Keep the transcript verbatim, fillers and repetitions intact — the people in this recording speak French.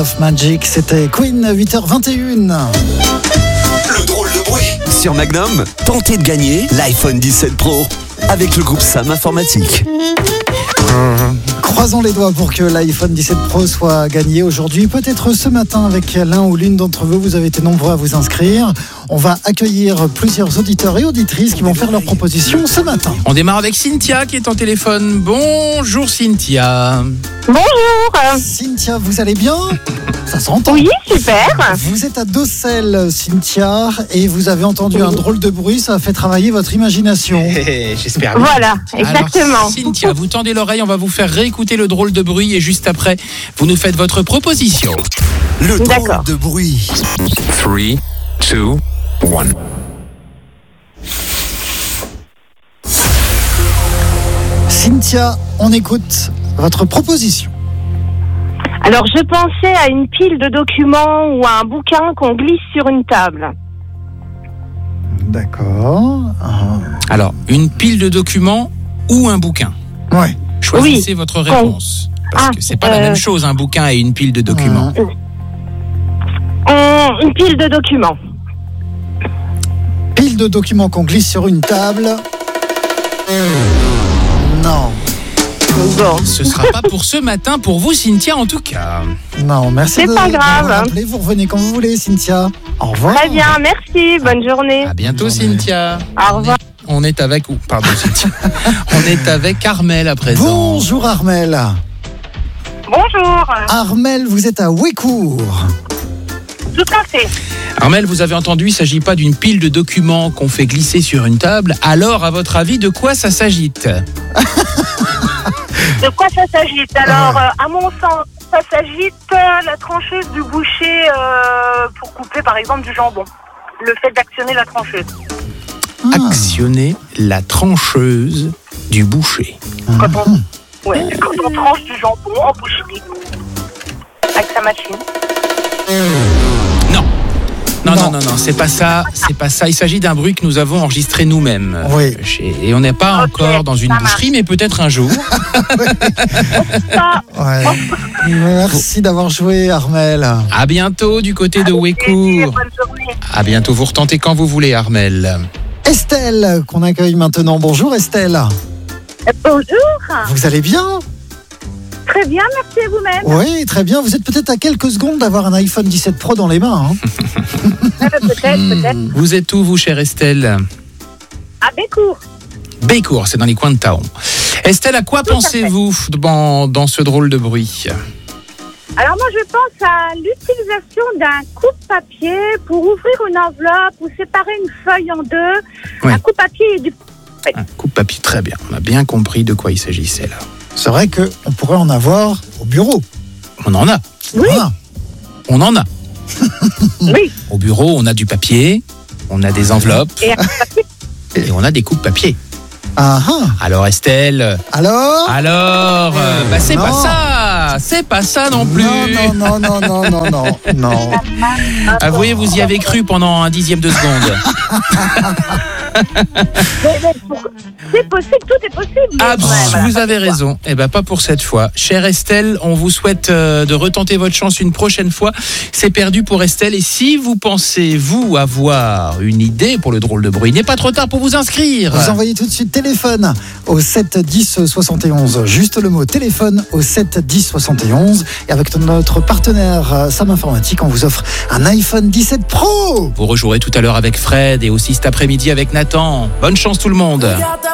Of Magic, c'était Queen, huit heures vingt et une. Le drôle de bruit. Sur Magnum, tentez de gagner l'iPhone dix-sept Pro avec le groupe Sam Informatique. Croisons les doigts pour que l'iPhone dix-sept Pro soit gagné aujourd'hui, peut-être ce matin avec l'un ou l'une d'entre vous. Vous avez été nombreux à vous inscrire. On va accueillir plusieurs auditeurs et auditrices qui vont faire leurs propositions ce matin. On démarre avec Cynthia qui est en téléphone. Bonjour Cynthia. Bonjour. Cynthia, vous allez bien ? Ça s'entend. Oui, super. Vous êtes à Docelles, Cynthia, et vous avez entendu un drôle de bruit. Ça a fait travailler votre imagination. J'espère bien. Voilà, exactement. Alors, Cynthia, vous tendez l'oreille, on va vous faire réécouter le drôle de bruit et juste après, vous nous faites votre proposition. Le drôle D'accord. de bruit. trois, deux, un. Cynthia, on écoute votre proposition. Alors, je pensais à une pile de documents ou à un bouquin qu'on glisse sur une table. D'accord. Ah. Alors, une pile de documents ou un bouquin. Ouais. Choisissez votre réponse. Parce Ah, que c'est pas euh... la même chose, un bouquin et une pile de documents. Hum, une pile de documents. Pile de documents qu'on glisse sur une table. Non. Bon. Ce sera pas pour ce matin, pour vous Cynthia en tout cas. Non, merci C'est de, pas de grave. me rappeler. Vous revenez quand vous voulez, Cynthia. Au revoir. Très bien, merci. Bonne journée. À bientôt Bonne journée. Cynthia. Au revoir. On est avec... ou Pardon Cynthia. On est avec Armel à présent. Bonjour Armel. Bonjour. Armel, vous êtes à Wécourt. Tout à fait. Armel, vous avez entendu, il ne s'agit pas d'une pile de documents qu'on fait glisser sur une table. Alors, à votre avis, de quoi ça s'agite ? De quoi ça s'agite ? Alors, euh, à mon sens, ça s'agite euh, la trancheuse du boucher euh, pour couper, par exemple, du jambon. Le fait d'actionner la trancheuse. Ah. Actionner la trancheuse du boucher. Quand on, ouais, quand on tranche du jambon en boucherie. Avec sa machine. Non. Non, Non. non, non, non, c'est pas ça, c'est pas ça. Il s'agit d'un bruit que nous avons enregistré nous-mêmes. Oui. euh, chez- Et on n'est pas Ok, encore dans une ça marche. boucherie, mais peut-être un jour. Ça, Ouais. Merci d'avoir joué, Armel. À bientôt du côté de plaisir, Wécourt. bonne journée. À bientôt, vous retentez quand vous voulez, Armel. Estelle, qu'on accueille maintenant. Bonjour Estelle. Bonjour. Vous allez bien ? Très bien, merci à vous-même. Oui, très bien. Vous êtes peut-être à quelques secondes d'avoir un iPhone dix-sept Pro dans les mains. Hein. Euh, peut-être, peut-être. Vous êtes où, vous, chère Estelle ? À Bécourt. Bécourt, c'est dans les coins de Taon. Estelle, à quoi pensez-vous dans, dans ce drôle de bruit ? Alors moi je pense à l'utilisation d'un coupe-papier pour ouvrir une enveloppe ou séparer une feuille en deux. Oui. Un coupe-papier et du... Un coupe-papier, très bien. On a bien compris de quoi il s'agissait là. C'est vrai qu'on pourrait en avoir au bureau. On en a. Oui. Voilà. On en a. Oui. Au bureau, on a du papier, on a des enveloppes Et un papier. et on a des coupe-papiers. Ah ah. Alors Estelle, Alors alors, euh, bah c'est Non. pas ça, c'est pas ça non plus. Non, non, non, non, non, non, non, non. Avouez, vous y avez cru pendant un dixième de seconde. Mais- mais pour- C'est possible, tout est possible. mais- Abs- Ouais, voilà. vous avez raison. Eh ben pas pour cette fois. Chère Estelle, on vous souhaite euh, de retenter votre chance une prochaine fois. C'est perdu pour Estelle. Et si vous pensez, vous, avoir une idée pour le drôle de bruit, il n'est pas trop tard pour vous inscrire. Vous envoyez tout de suite téléphone au sept dix soixante et onze. Juste le mot téléphone au sept dix soixante et onze. Et avec notre partenaire euh, Sam Informatique, on vous offre un iPhone dix-sept Pro. Vous rejouerez tout à l'heure avec Fred et aussi cet après-midi avec Nathan. Bonne chance tout le monde.